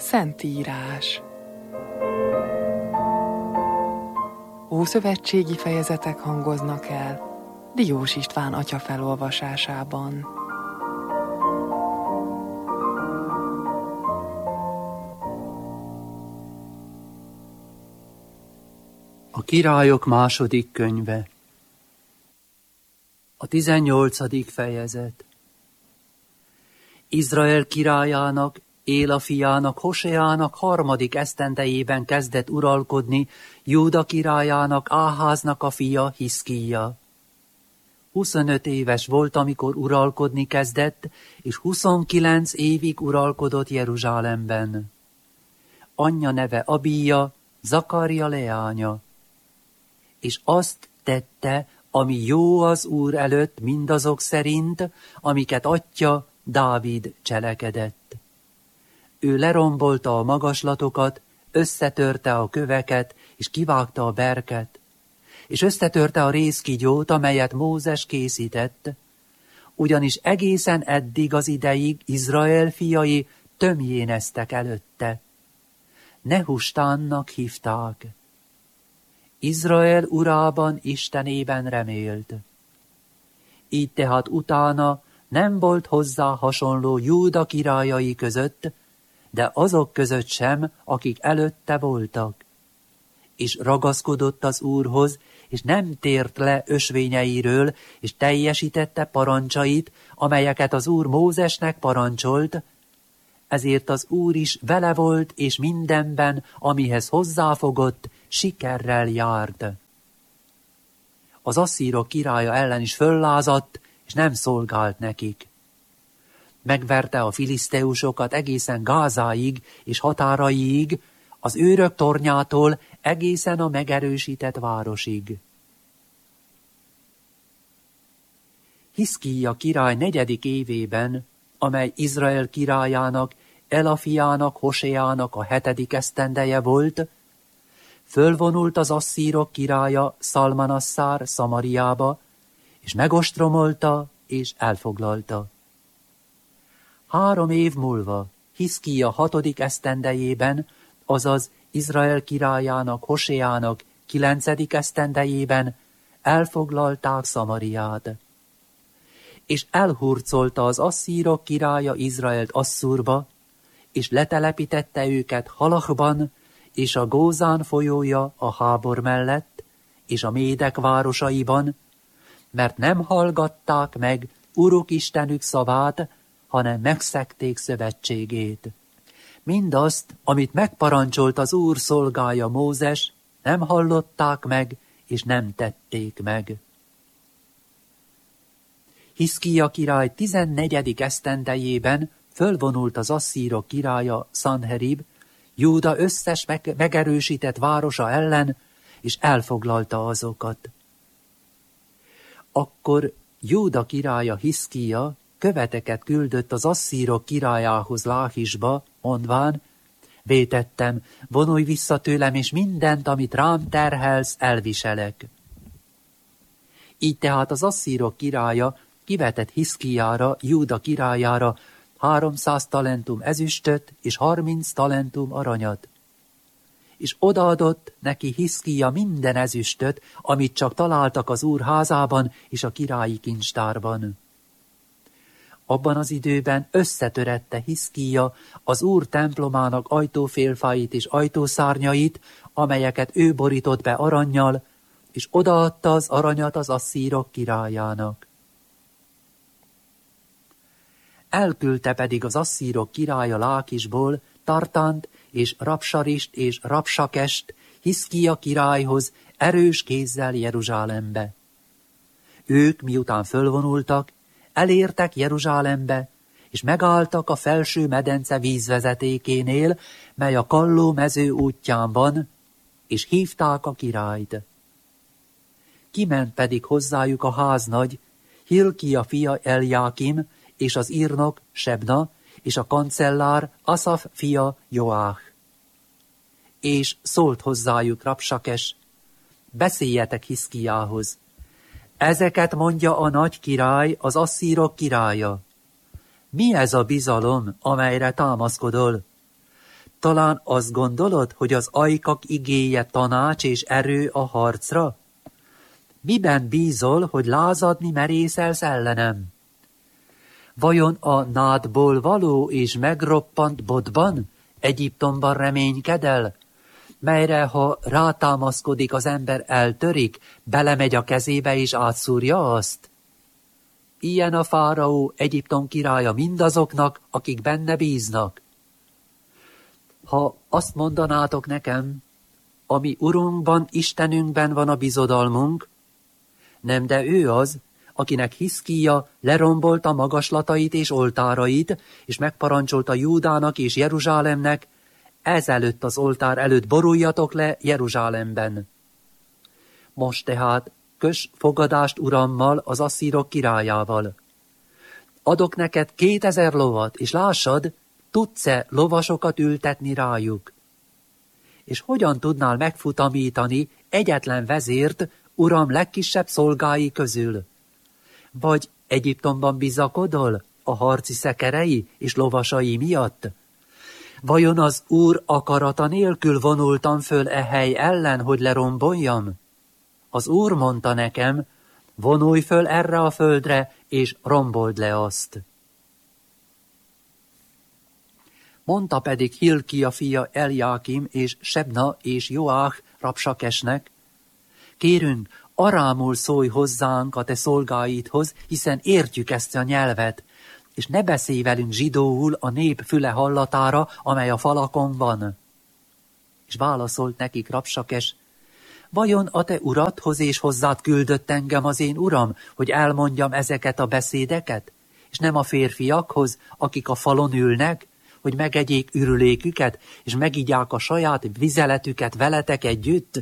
Szentírás. Ószövetségi fejezetek hangoznak el Diós István atya felolvasásában. A Királyok második könyve. A 18. fejezet. Izrael királyának, Éla fiának, Hoseának 3. esztendejében kezdett uralkodni Júda királyának, Áháznak a fia, Hiszkija. 25 éves volt, amikor uralkodni kezdett, és 29 évig uralkodott Jeruzsálemben. Anyja neve Abija, Zakarja leánya. És azt tette, ami jó az Úr előtt mindazok szerint, amiket atyja Dávid cselekedett. Ő lerombolta a magaslatokat, összetörte a köveket, és kivágta a berket, és összetörte a rézkigyót, amelyet Mózes készített, ugyanis egészen eddig az ideig Izrael fiai tömjéneztek előtte. Nehustánnak hívták. Izrael urában, Istenében remélt. Így tehát utána nem volt hozzá hasonló Júda királyai között, de azok között sem, akik előtte voltak. És ragaszkodott az Úrhoz, és nem tért le ösvényeiről, és teljesítette parancsait, amelyeket az Úr Mózesnek parancsolt, ezért az Úr is vele volt, és mindenben, amihez hozzáfogott, sikerrel járt. Az asszírok királya ellen is föllázadt, és nem szolgált nekik. Megverte a filiszteusokat egészen Gázáig és határaiig, az őrök tornyától egészen a megerősített városig. Hiszkija király 4. évében, amely Izrael királyának, Éla fiának, Hoseának a 7. esztendeje volt, fölvonult az asszírok királya Szalmanasszár Szamariába, és megostromolta és elfoglalta. 3 év múlva, Hiszkija 6. esztendejében, azaz Izrael királyának, Hoseának 9. esztendejében elfoglalták Szamariát. És elhurcolta az asszírok királya Izraelt Asszurba, és letelepítette őket Halachban, és a Gózán folyója a Hábor mellett, és a médek városaiban, mert nem hallgatták meg Uruk Istenük szavát, hanem megszegték szövetségét. Mindazt, amit megparancsolt az Úr szolgája Mózes, nem hallották meg, és nem tették meg. Hiszkija király 14. esztendejében fölvonult az asszírok királya Szanherib, Júda összes megerősített városa ellen, és elfoglalta azokat. Akkor Júda királya Hiszkija követeket küldött az asszírok királyához Láhisba, mondván, vétettem, vonulj vissza tőlem, és mindent, amit rám terhelsz, elviselek. Így tehát az asszírok királya kivetett Hiszkijára, Júda királyára 300 talentum ezüstöt és 30 talentum aranyat. És odaadott neki Hiszkija minden ezüstöt, amit csak találtak az Úr házában és a királyi kincstárban. Abban az időben összetörette Hiszkija az Úr templomának ajtófélfáit és ajtószárnyait, amelyeket ő borított be arannyal, és odaadta az aranyat az asszírok királyának. Elküldte pedig az asszírok királya Lákisból Tartánt és Rapsarist és Rapsakest Hiszkija királyhoz erős kézzel Jeruzsálembe. Ők, miután fölvonultak, elértek Jeruzsálembe, és megálltak a felső medence vízvezetékénél, mely a Kalló mező útján van, és hívták a királyt. Kiment pedig hozzájuk a háznagy, Hilkia fia Eljákim, és az írnok Sebna, és a kancellár Aszaf fia Joách. És szólt hozzájuk Rapsakes, beszéljetek Hiszkijához. Ezeket mondja a nagy király, az asszírok királya. Mi ez a bizalom, amelyre támaszkodol? Talán azt gondolod, hogy az ajkak igéje tanács és erő a harcra? Miben bízol, hogy lázadni merészelsz ellenem? Vajon a nádból való és megroppant bodban, Egyiptomban reménykedel, melyre, ha rátámaszkodik az ember, eltörik, belemegy a kezébe és átszúrja azt? Ilyen a fáraó, Egyiptom királya mindazoknak, akik benne bíznak. Ha azt mondanátok nekem, a mi Urunkban, Istenünkben van a bizodalmunk, nem, de ő az, akinek Hiszkija lerombolta magaslatait és oltárait, és megparancsolta Júdának és Jeruzsálemnek, ezelőtt az oltár előtt boruljatok le Jeruzsálemben. Most tehát köss fogadást urammal, az asszírok királyával. Adok neked 2000 lovat, és lássad, tudsz-e lovasokat ültetni rájuk? És hogyan tudnál megfutamítani egyetlen vezért uram legkisebb szolgái közül? Vagy Egyiptomban bizakodol a harci szekerei és lovasai miatt? Vajon az Úr akarata nélkül vonultam föl e hely ellen, hogy leromboljam? Az Úr mondta nekem, vonulj föl erre a földre, és rombold le azt. Mondta pedig Hilkia fia Eljákim és Sebna és Joách Rabsakesnek, kérünk, arámul szólj hozzánk a te szolgáidhoz, hiszen értjük ezt a nyelvet, és ne beszélj velünk zsidóul a nép füle hallatára, amely a falakon van. És válaszolt nekik Rabsakes, vajon a te uradhoz és hozzád küldött engem az én uram, hogy elmondjam ezeket a beszédeket, és nem a férfiakhoz, akik a falon ülnek, hogy megegyék ürüléküket, és megigyák a saját vizeletüket veletek együtt?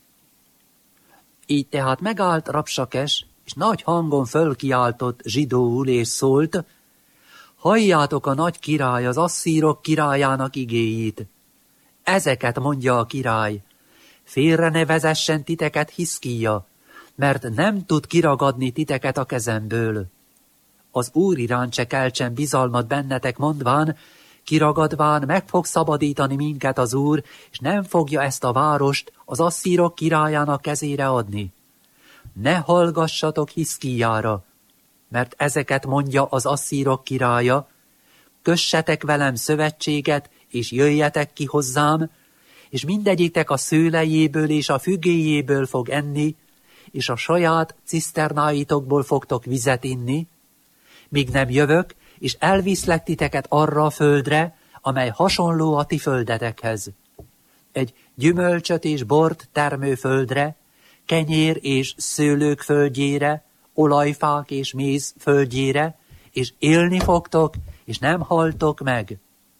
Így tehát megállt Rabsakes, és nagy hangon fölkiáltott zsidóul, és szólt, halljátok a nagy király, az asszírok királyának igéit. Ezeket mondja a király, félre ne vezessen titeket Hiszkija, mert nem tud kiragadni titeket a kezemből. Az Úr iránt se keltsen bizalmat bennetek, mondván, kiragadván meg fog szabadítani minket az Úr, és nem fogja ezt a várost az asszírok királyának kezére adni. Ne hallgassatok Hiszkijára, mert ezeket mondja az asszírok királya, kössetek velem szövetséget, és jöjjetek ki hozzám, és mindegyitek a szőlejéből és a fügéjéből fog enni, és a saját ciszternáitokból fogtok vizet inni, míg nem jövök, és elviszlek titeket arra a földre, amely hasonló a ti földetekhez. Egy gyümölcsöt és bort termő földre, kenyér és szőlők földjére, olajfák és méz földjére, és élni fogtok, és nem haltok meg.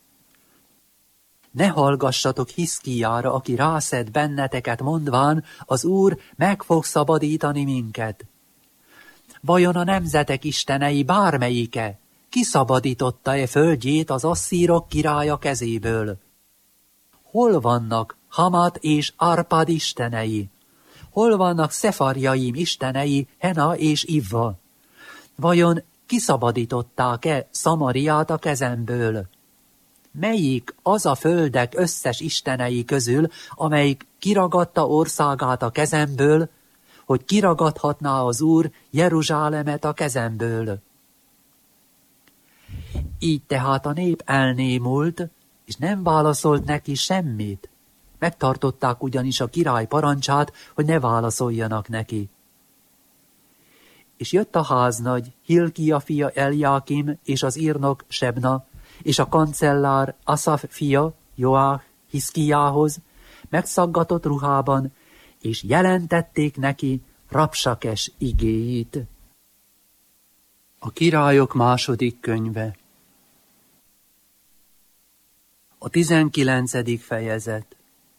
Ne hallgassatok Hiszkijára, aki rászed benneteket, mondván, az Úr meg fog szabadítani minket. Vajon a nemzetek istenei bármelyike kiszabadította-e földjét az asszírok királya kezéből? Hol vannak Hamat és Arpad istenei? Hol vannak Szefarjaim istenei, Hena és Ivva? Vajon kiszabadították-e Szamariát a kezemből? Melyik az a földek összes istenei közül, amelyik kiragadta országát a kezemből, hogy kiragadhatná az Úr Jeruzsálemet a kezemből? Így tehát a nép elnémult, és nem válaszolt neki semmit. Megtartották ugyanis a király parancsát, hogy ne válaszoljanak neki. És jött a háznagy, Hilkia fia Eljákim, és az írnok Sebna, és a kancellár Aszaf fia Joách Hiszkijához, megszaggatott ruhában, és jelentették neki Rabsakes igéit. A Királyok második könyve. A 19. fejezet.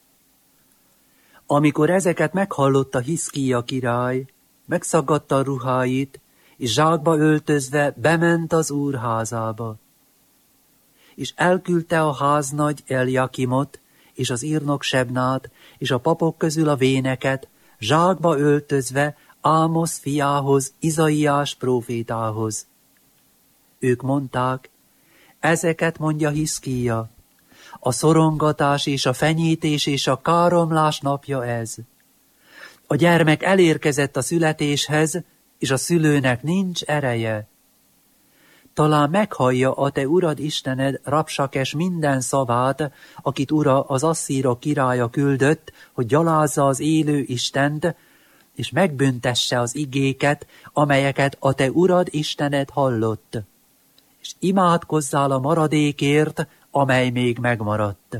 Amikor ezeket meghallotta Hiszkija király, megszaggatta a ruháit, és zsákba öltözve bement az Úr házába. És elküldte a háznagy Eljakimot, és az írnok Sebnát, és a papok közül a véneket, zsákba öltözve Ámosz fiához, Izaiás prófétához. Ők mondták, ezeket mondja Hiszkija, A szorongatás és a fenyítés és a káromlás napja ez. A gyermek elérkezett a születéshez, és a szülőnek nincs ereje. Talán meghallja a te urad Istened, Rabsakes minden szavát, akit ura az asszírok királya küldött, hogy gyalázza az élő Istent, és megbüntesse az igéket, amelyeket a te urad Istened hallott. És imádkozzál a maradékért, amely még megmaradt.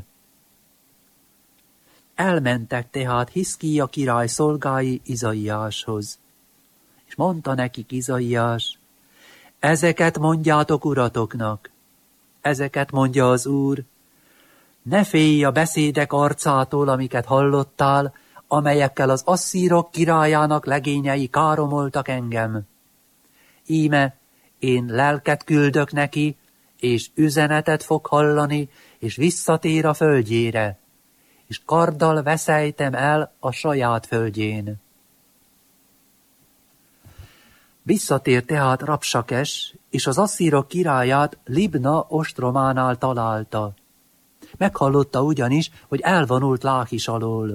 Elmentek tehát Hiszkija király szolgái Izaiáshoz. És mondta nekik Izaiás: ezeket mondjátok uratoknak, ezeket mondja az Úr, ne félj a beszédek arcától, amiket hallottál, amelyekkel az asszírok királyának legényei káromoltak engem. Íme, én lelket küldök neki, és üzenetet fog hallani, és visszatér a földjére, és karddal veszejtem el a saját földjén. Visszatért tehát Rabsakes, és az asszírok királyát Libna ostrománál találta. Meghallotta ugyanis, hogy elvonult Lákis alól.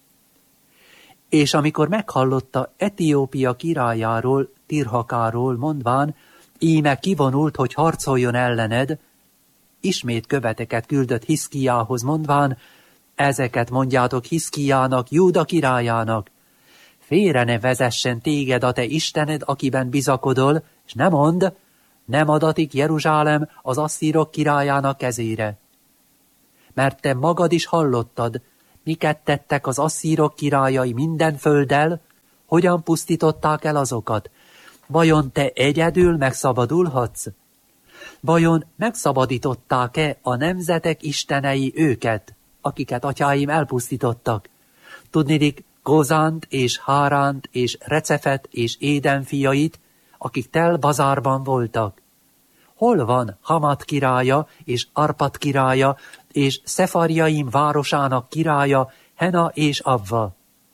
És amikor meghallotta Etiópia királyáról, Tirhakáról, mondván, íme kivonult, hogy harcoljon ellened, ismét követeket küldött Hiszkijához, mondván, ezeket mondjátok Hiszkijának, Júda királyának, félre ne vezessen téged a te Istened, akiben bizakodol, és ne mondd, nem adatik Jeruzsálem az asszírok királyának kezére. Mert te magad is hallottad, miket tettek az asszírok királyai minden földdel, hogyan pusztították el azokat. Vajon te egyedül megszabadulhatsz? Vajon megszabadították-e a nemzetek istenei őket, akiket atyáim elpusztítottak? Tudnilik, Gozánt és Háránt és Recefet és Éden fiait, akik Tel Bazárban voltak. Hol van Hamat királya és Arpat királya és Szefarjaim városának királya, Hena és Avva?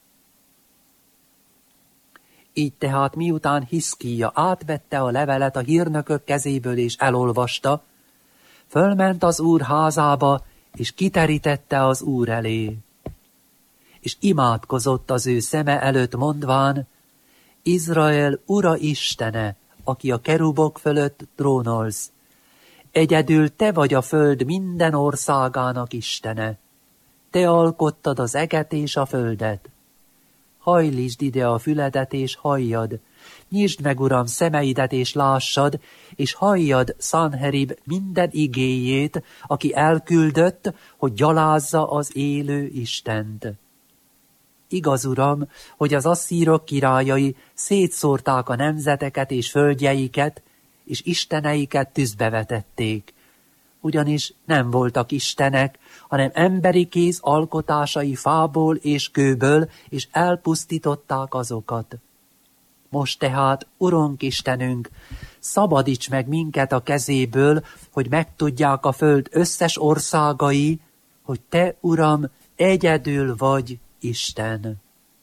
Így tehát miután Hiszkija átvette a levelet a hírnökök kezéből és elolvasta, fölment az Úr házába, és kiterítette az Úr elé. És imádkozott az ő szeme előtt, mondván, Izrael Ura Istene, aki a kerubok fölött trónolsz. Egyedül te vagy a föld minden országának Istene. Te alkottad az eget és a földet. Hajlítsd ide a füledet és halljad, nyisd meg, Uram, szemeidet és lássad, és halljad Szanherib minden igéjét, aki elküldött, hogy gyalázza az élő Istent. Igaz, Uram, hogy az asszírok királyai szétszórták a nemzeteket és földjeiket, és isteneiket tűzbe vetették. Ugyanis nem voltak istenek, hanem emberi kéz alkotásai fából és kőből, és elpusztították azokat. Most tehát, Urunk Istenünk, szabadíts meg minket a kezéből, hogy megtudják a föld összes országai, hogy te, Uram, egyedül vagy Isten.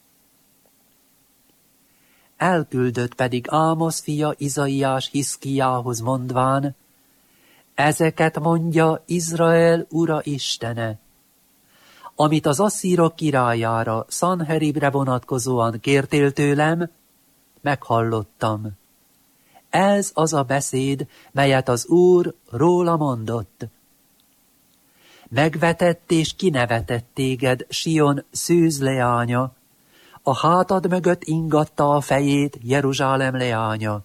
Elküldött pedig Ámosz fia Izaiás Hiszkijához, mondván, ezeket mondja Izrael Ura Istene, amit az asszírok királyára, Szanheribre vonatkozóan kértél tőlem, meghallottam. Ez az a beszéd, melyet az Úr róla mondott. Megvetett és kinevetett téged Sion Szűz leánya, a hátad mögött ingatta a fejét Jeruzsálem leánya.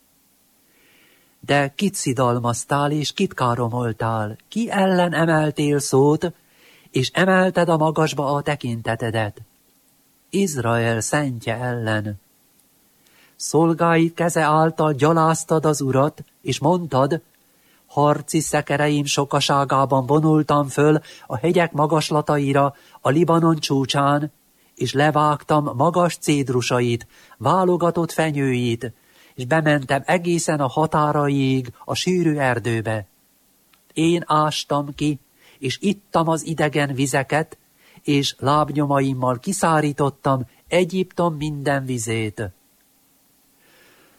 De kit szidalmaztál és kit káromoltál, ki ellen emeltél szót, és emelted a magasba a tekintetedet? Izrael szentje ellen. Szolgáid keze által gyaláztad az Urat, és mondtad, harci szekereim sokaságában vonultam föl a hegyek magaslataira, a Libanon csúcsán, és levágtam magas cédrusait, válogatott fenyőit, és bementem egészen a határaiig a sűrű erdőbe. Én ástam ki, és ittam az idegen vizeket, és lábnyomaimmal kiszárítottam Egyiptom minden vizét.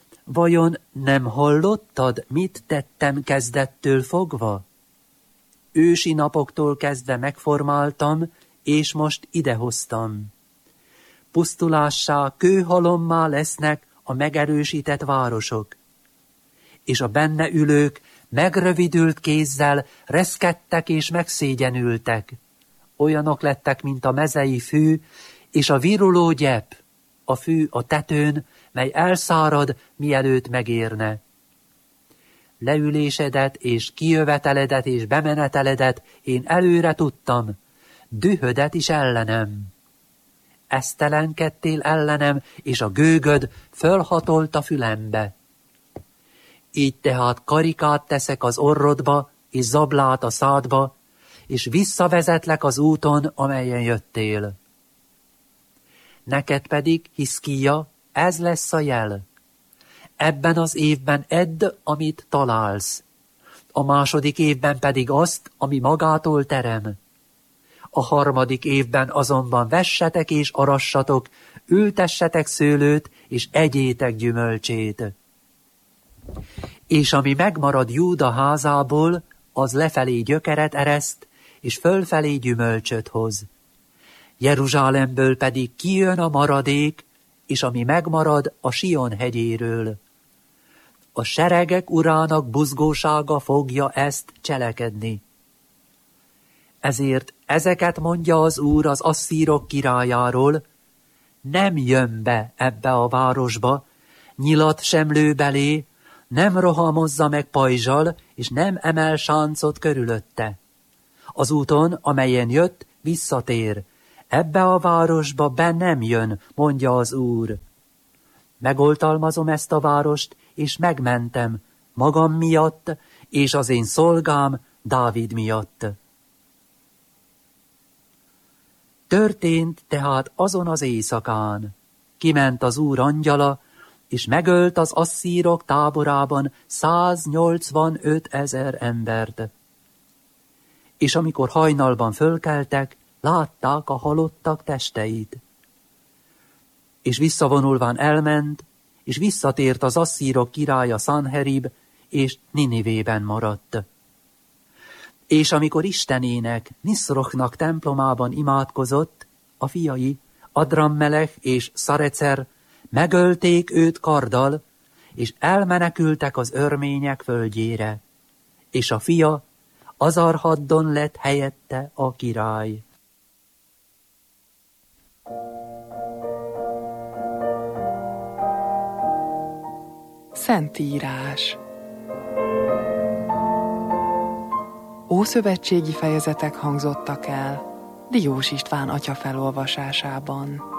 Vajon nem hallottad, mit tettem kezdettől fogva? ősi napoktól kezdve megformáltam, és most idehoztam. Pusztulássá, kőhalommá lesznek a megerősített városok, és a benne ülők megrövidült kézzel reszkedtek és megszégyenültek. Olyanok lettek, mint a mezei fű, és a viruló gyep, a fű a tetőn, mely elszárad, mielőtt megérne. Leülésedet és kijöveteledet és bemeneteledet én előre tudtam, dühödet is ellenem. Esztelenkedtél ellenem, és a gőgöd fölhatolt a fülembe. Így tehát karikát teszek az orrodba, és zablát a szádba, és visszavezetlek az úton, amelyen jöttél. Neked pedig, Hiszkija, ez lesz a jel. Ebben az évben edd, amit találsz. A második évben pedig azt, ami magától terem. A harmadik évben azonban vessetek és arassatok, ültessetek szőlőt, és egyétek gyümölcsét. És ami megmarad Júda házából, az lefelé gyökeret ereszt, és fölfelé gyümölcsöt hoz. Jeruzsálemből pedig kijön a maradék, és ami megmarad a Sion hegyéről. A seregek urának buzgósága fogja ezt cselekedni. Ezért ezeket mondja az Úr az asszírok királyáról, nem jön be ebbe a városba, nyilat sem lő belé, nem rohamozza meg pajzsal, és nem emel sáncot körülötte. Az úton, amelyen jött, visszatér. Ebbe a városba be nem jön, mondja az Úr. Megoltalmazom ezt a várost, és megmentem, magam miatt, és az én szolgám Dávid miatt. Történt tehát azon az éjszakán. Kiment az Úr angyala, és megölt az asszírok táborában 185 000 embert. És amikor hajnalban fölkeltek, látták a halottak testeit. És visszavonulván elment, és visszatért az asszírok királya Szanherib, és Ninivében maradt. És amikor Istenének, Niszrochnak templomában imádkozott, a fiai, Adrammelech és Szarecer megölték őt karddal, és elmenekültek az örmények földjére, és a fia Azarhaddon lett helyette a király. Szentírás. Ószövetségi fejezetek hangzottak el Diós István atya felolvasásában.